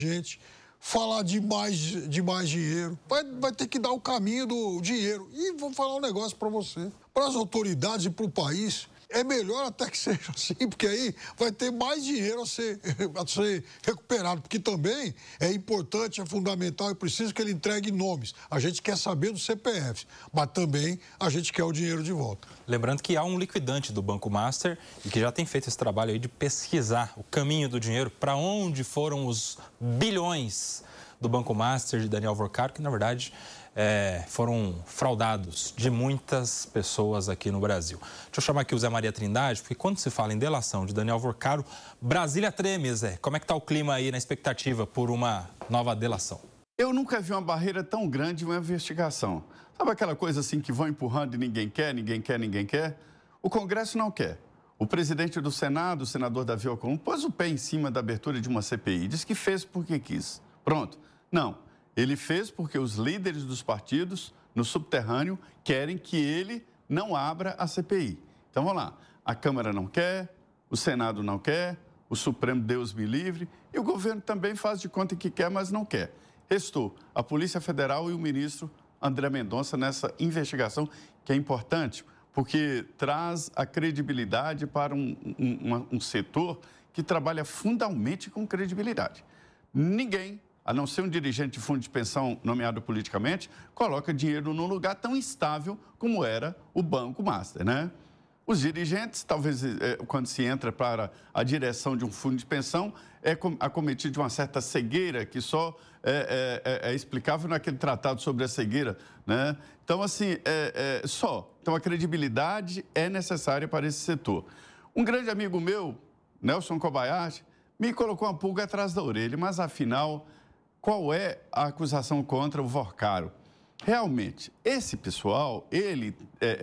gente, falar de mais dinheiro, vai ter que dar o caminho do dinheiro. E vou falar um negócio para você. Para as autoridades e para o país, é melhor até que seja assim, porque aí vai ter mais dinheiro a ser recuperado, porque também é importante, é fundamental e preciso que ele entregue nomes. A gente quer saber dos CPFs, mas também a gente quer o dinheiro de volta. Lembrando que há um liquidante do Banco Master e que já tem feito esse trabalho aí de pesquisar o caminho do dinheiro, para onde foram os bilhões do Banco Master de Daniel Vorcaro, que na verdade foram fraudados de muitas pessoas aqui no Brasil. Deixa eu chamar aqui o Zé Maria Trindade, porque quando se fala em delação de Daniel Vorcaro, Brasília treme, Zé. Como é que está o clima aí na expectativa por uma nova delação? Eu nunca vi uma barreira tão grande em uma investigação. Sabe aquela coisa assim que vão empurrando e ninguém quer, ninguém quer, ninguém quer? O Congresso não quer. O presidente do Senado, o senador Davi Alcolumbre, pôs o pé em cima da abertura de uma CPI. Disse que fez porque quis. Pronto. Não. Ele fez porque os líderes dos partidos, no subterrâneo, querem que ele não abra a CPI. Então, vamos lá. A Câmara não quer, o Senado não quer, o Supremo, Deus me livre, e o governo também faz de conta que quer, mas não quer. Restou a Polícia Federal e o ministro André Mendonça nessa investigação, que é importante, porque traz a credibilidade para um setor que trabalha fundamentalmente com credibilidade. Ninguém, a não ser um dirigente de fundo de pensão nomeado politicamente, coloca dinheiro num lugar tão instável como era o Banco Master, né? Os dirigentes, talvez quando se entra para a direção de um fundo de pensão, é acometido de uma certa cegueira que só é explicável naquele tratado sobre a cegueira, né? Então, assim, Então, a credibilidade é necessária para esse setor. Um grande amigo meu, Nelson Kobayashi, me colocou uma pulga atrás da orelha, mas afinal, qual é a acusação contra o Vorcaro? Realmente, esse pessoal, ele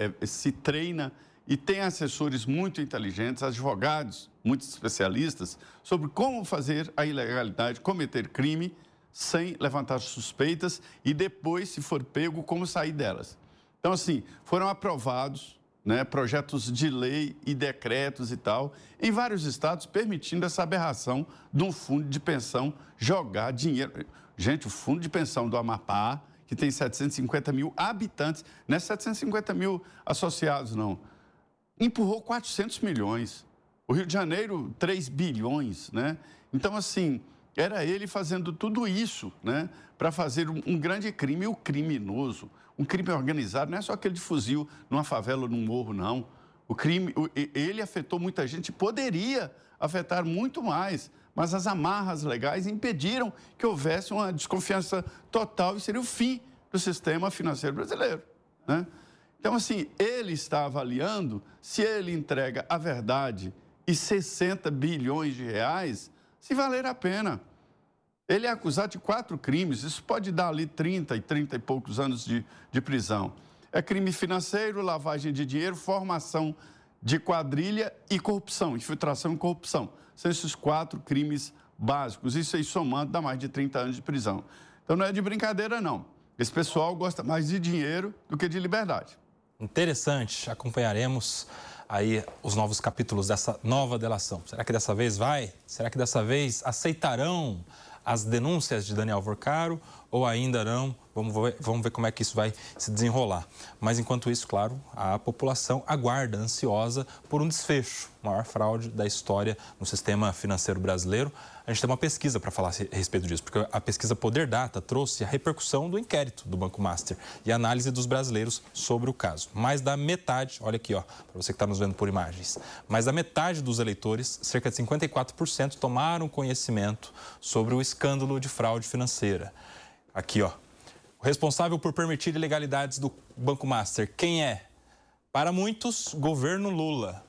se treina e tem assessores muito inteligentes, advogados muito especialistas, sobre como fazer a ilegalidade, cometer crime sem levantar suspeitas e depois, se for pego, como sair delas. Então, assim, foram aprovados, né, projetos de lei e decretos e tal, em vários estados, permitindo essa aberração de um fundo de pensão jogar dinheiro. Gente, o fundo de pensão do Amapá, que tem 750 mil habitantes, não é 750 mil associados, não, empurrou 400 milhões. O Rio de Janeiro, 3 bilhões, né? Então, assim, era ele fazendo tudo isso, né, para fazer um grande crime. E o criminoso, um crime organizado, não é só aquele de fuzil numa favela ou num morro, não. O crime, ele afetou muita gente, poderia afetar muito mais, mas as amarras legais impediram que houvesse uma desconfiança total e seria o fim do sistema financeiro brasileiro, né? Então, assim, ele está avaliando se ele entrega a verdade e 60 bilhões de reais, se valer a pena. Ele é acusado de 4 crimes, isso pode dar ali 30 e poucos anos de prisão. É crime financeiro, lavagem de dinheiro, formação de quadrilha e corrupção, infiltração e corrupção. São esses 4 crimes básicos. Isso aí somando dá mais de 30 anos de prisão. Então não é de brincadeira, não. Esse pessoal gosta mais de dinheiro do que de liberdade. Interessante, acompanharemos aí os novos capítulos dessa nova delação. Será que dessa vez vai? Será que dessa vez aceitarão as denúncias de Daniel Vorcaro ou ainda não? Vamos ver como é que isso vai se desenrolar. Mas, enquanto isso, claro, a população aguarda, ansiosa, por um desfecho. Maior fraude da história no sistema financeiro brasileiro. A gente tem uma pesquisa para falar a respeito disso, porque a pesquisa Poder Data trouxe a repercussão do inquérito do Banco Master e a análise dos brasileiros sobre o caso. Mais da metade, olha aqui, ó, para você que está nos vendo por imagens, mais da metade dos eleitores, cerca de 54%, tomaram conhecimento sobre o escândalo de fraude financeira. Aqui, ó. O responsável por permitir ilegalidades do Banco Master, quem é? Para muitos, governo Lula,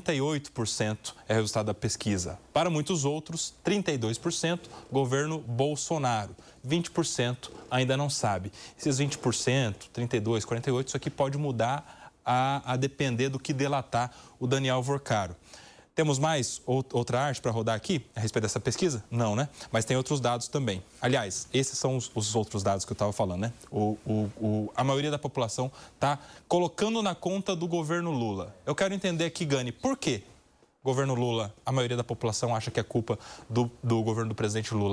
48% é o resultado da pesquisa. Para muitos outros, 32%, governo Bolsonaro. 20% ainda não sabe. Esses 20%, 32%, 48%, isso aqui pode mudar a depender do que delatar o Daniel Vorcaro. Temos mais outra arte para rodar aqui a respeito dessa pesquisa? Não, né? Mas tem outros dados também. Aliás, esses são os outros dados que eu estava falando, né? A maioria da população está colocando na conta do governo Lula. Eu quero entender aqui, Gani, por que governo Lula, a maioria da população acha que é culpa do governo do presidente Lula?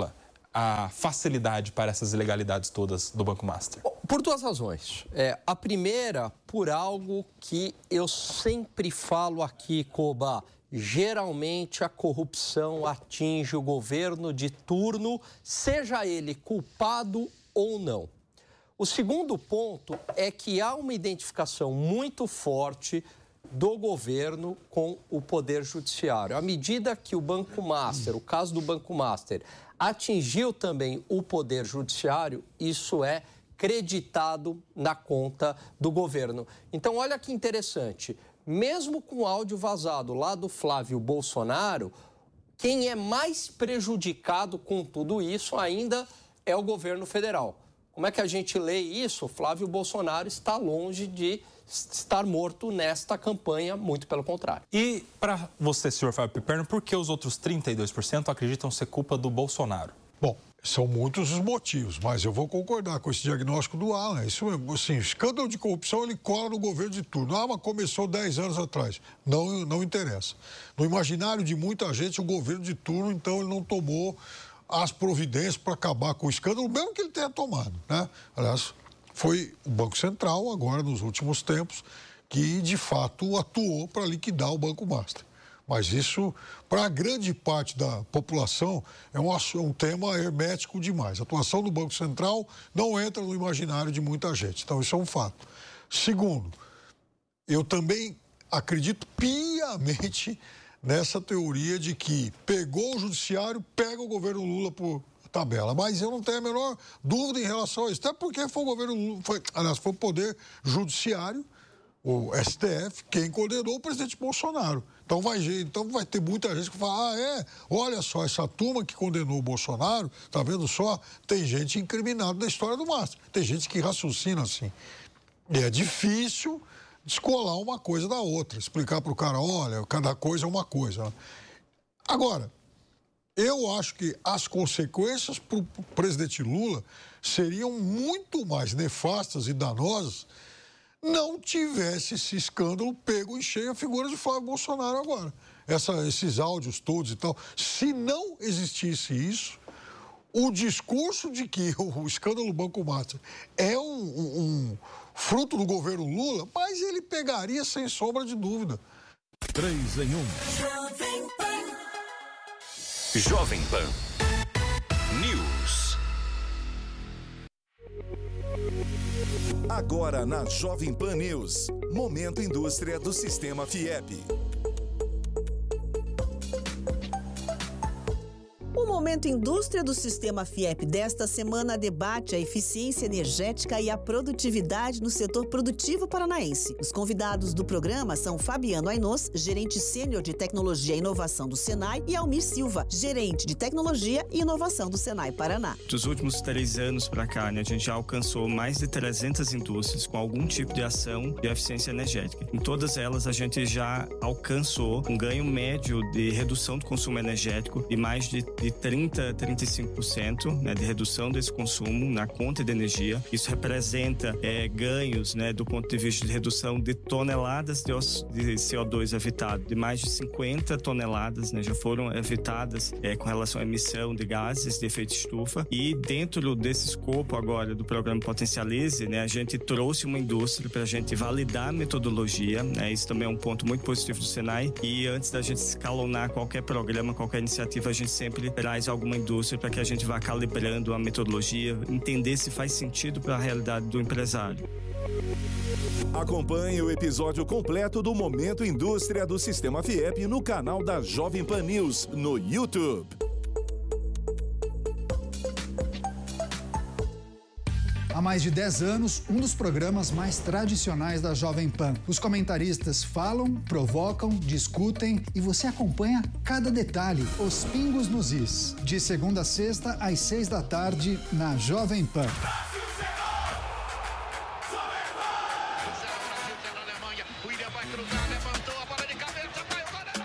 a facilidade para essas ilegalidades todas do Banco Master? Por duas razões. A primeira, por algo que eu sempre falo aqui, Koba. Geralmente a corrupção atinge o governo de turno, seja ele culpado ou não. O segundo ponto é que há uma identificação muito forte do governo com o Poder Judiciário. À medida que o Banco Master, o caso do Banco Master, atingiu também o Poder Judiciário, isso é creditado na conta do governo. Então, olha que interessante. Mesmo com o áudio vazado lá do Flávio Bolsonaro, quem é mais prejudicado com tudo isso ainda é o governo federal. Como é que a gente lê isso? O Flávio Bolsonaro está longe de estar morto nesta campanha, muito pelo contrário. E para você, senhor Fábio Piperno, por que os outros 32% acreditam ser culpa do Bolsonaro? Bom, são muitos os motivos, mas eu vou concordar com esse diagnóstico do Alan. Isso mesmo, assim, escândalo de corrupção, ele cola no governo de turno. Ah, mas começou 10 anos atrás. Não interessa. No imaginário de muita gente, o governo de turno, então, ele não tomou as providências para acabar com o escândalo, mesmo que ele tenha tomado, né? Aliás, foi o Banco Central, agora, nos últimos tempos, que, de fato, atuou para liquidar o Banco Master. Mas isso, para a grande parte da população, é um tema hermético demais. A atuação do Banco Central não entra no imaginário de muita gente. Então, isso é um fato. Segundo, eu também acredito piamente nessa teoria de que pegou o judiciário, pega o governo Lula por tabela. Mas eu não tenho a menor dúvida em relação a isso. Até porque foi o governo Lula, foi o Poder Judiciário, o STF, quem condenou o presidente Bolsonaro. Então vai ter muita gente que fala, olha só, essa turma que condenou o Bolsonaro, tá vendo só? Tem gente incriminada na história do Master. Tem gente que raciocina assim. E é difícil descolar uma coisa da outra, explicar para o cara, olha, cada coisa é uma coisa. Agora, eu acho que as consequências para o presidente Lula seriam muito mais nefastas e danosas não tivesse esse escândalo pego em cheio a figura de Flávio Bolsonaro agora. Esses áudios todos e tal. Se não existisse isso, o discurso de que o escândalo Banco Master é um fruto do governo Lula, mas ele pegaria sem sombra de dúvida. 3 em 1. Jovem Pan News. Agora na Jovem Pan News, Momento Indústria do Sistema FIEP. O Momento Indústria do Sistema FIEP desta semana debate a eficiência energética e a produtividade no setor produtivo paranaense. Os convidados do programa são Fabiano Ainós, gerente sênior de Tecnologia e Inovação do Senai, e Almir Silva, gerente de Tecnologia e Inovação do Senai Paraná. Dos últimos 3 anos para cá, a gente já alcançou mais de 300 indústrias com algum tipo de ação de eficiência energética. Em todas elas, a gente já alcançou um ganho médio de redução do consumo energético de mais de 30% a 35%, né, de redução desse consumo na conta de energia. Isso representa ganhos, né, do ponto de vista de redução de toneladas de CO2 evitado, de mais de 50 toneladas, né, já foram evitadas com relação à emissão de gases de efeito estufa. E dentro desse escopo agora do programa Potencialize, né, a gente trouxe uma indústria para a gente validar a metodologia, né, isso também é um ponto muito positivo do Senai. E antes da gente escalonar qualquer programa, qualquer iniciativa, a gente sempre traz alguma indústria para que a gente vá calibrando a metodologia, entender se faz sentido para a realidade do empresário. Acompanhe o episódio completo do Momento Indústria do Sistema FIEP no canal da Jovem Pan News no YouTube. Há mais de 10 anos, um dos programas mais tradicionais da Jovem Pan. Os comentaristas falam, provocam, discutem e você acompanha cada detalhe, os pingos nos is. De segunda a sexta, às 6 da tarde, na Jovem Pan.